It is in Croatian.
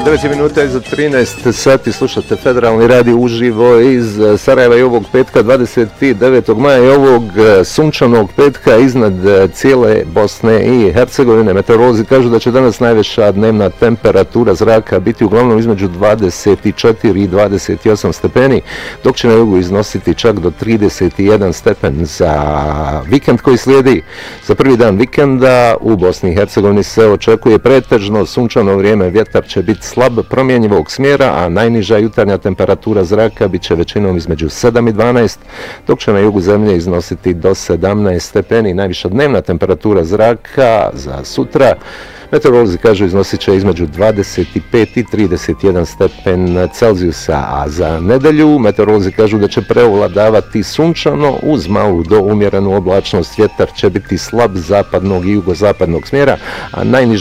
9 minuta iza 13 sati slušate Federalni radio uživo iz Sarajeva i ovog petka 29. maja i ovog sunčanog petka iznad cijele Bosne i Hercegovine. Meteorolozi kažu da će danas najviša dnevna temperatura zraka biti uglavnom između 24 i 28 stepeni, dok će na jugu iznositi čak do 31 stepen. Za vikend koji slijedi, za prvi dan vikenda u Bosni i Hercegovini se očekuje pretežno sunčano vrijeme, vjetar će biti slab promjenjivog smjera, a najniža jutarnja temperatura zraka bit će većinom između 7 i 12, dok će na jugu zemlje iznositi do 17 stepeni. Najviša dnevna temperatura zraka za sutra, meteorolozi kažu, iznosit će između 25 i 31 stepen Celzijusa, a za nedelju meteorolozi kažu da će prevladavati sunčano uz malu do umjerenu oblačnost, vjetar će biti slab zapadnog i jugozapadnog smjera, a najniža